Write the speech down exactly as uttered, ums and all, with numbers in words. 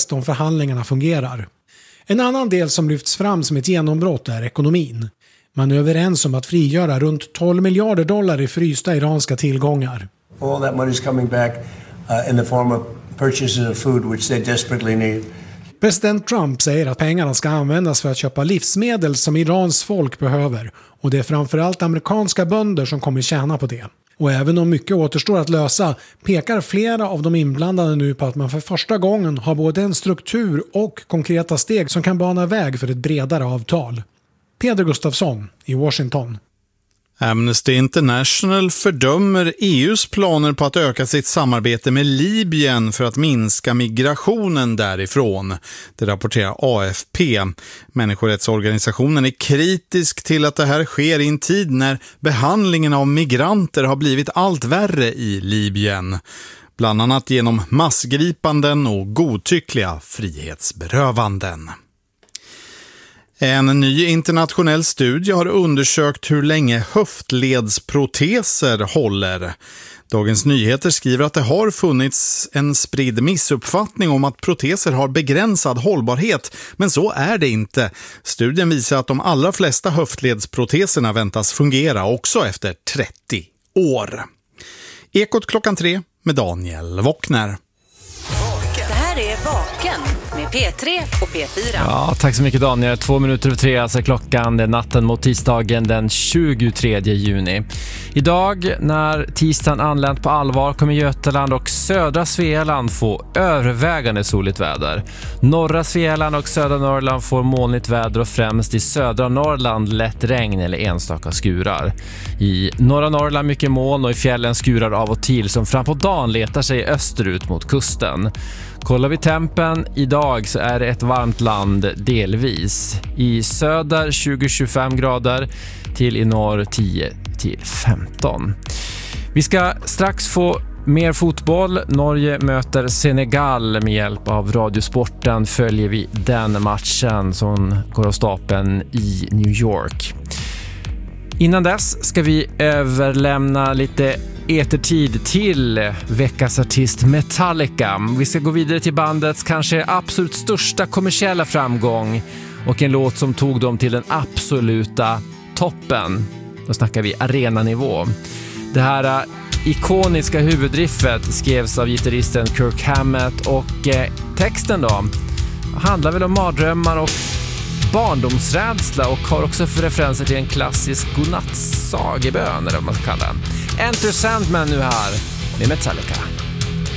test om förhandlingarna fungerar. En annan del som lyfts fram som ett genombrott är ekonomin. Man är överens om att frigöra runt tolv miljarder dollar i frysta iranska tillgångar. All that money is coming back uh, in the form of purchases of food which they desperately need. President Trump säger att pengarna ska användas för att köpa livsmedel som Irans folk behöver, och det är framförallt amerikanska bönder som kommer tjäna på det. Och även om mycket återstår att lösa pekar flera av de inblandade nu på att man för första gången har både en struktur och konkreta steg som kan bana väg för ett bredare avtal. Peder Gustafsson i Washington. Amnesty International fördömer E U:s planer på att öka sitt samarbete med Libyen för att minska migrationen därifrån. Det rapporterar A F P. Människorättsorganisationen är kritisk till att det här sker i en tid när behandlingen av migranter har blivit allt värre i Libyen. Bland annat genom massgripanden och godtyckliga frihetsberövanden. En ny internationell studie har undersökt hur länge höftledsproteser håller. Dagens Nyheter skriver att det har funnits en spridd missuppfattning om att proteser har begränsad hållbarhet, men så är det inte. Studien visar att de allra flesta höftledsproteserna väntas fungera också efter trettio år. Ekot klockan tre med Daniel Wockner. Det här är Vaken med P tre och P fyra. Ja, tack så mycket Daniel. Två minuter och tre, alltså klockan. Det är natten mot tisdagen den tjugotredje juni. Idag, när tisdagen anlänt på allvar, kommer Götaland och södra Svealand få övervägande soligt väder. Norra Svealand och södra Norrland får molnigt väder och främst i södra Norrland lätt regn eller enstaka skurar. I norra Norrland mycket moln och i fjällen skurar av och till som fram på dagen letar sig österut mot kusten. Kollar vi tempen idag så är det ett varmt land delvis. I söder tjugo till tjugofem grader, till i norr tio till femton. Vi ska strax få mer fotboll. Norge möter Senegal. Med hjälp av Radiosporten följer vi den matchen som går av stapeln i New York. Innan dess ska vi överlämna lite etertid till veckans artist Metallica. Vi ska gå vidare till bandets kanske absolut största kommersiella framgång och en låt som tog dem till den absoluta toppen. Då snackar vi arenanivå. Det här ikoniska huvudriffet skrevs av gitarristen Kirk Hammett och eh, texten då handlar väl om mardrömmar och barndomsrädsla och har också för referenser till en klassisk godnattsagebön eller vad man ska kalla den. Enter Sandman nu här med Metallica.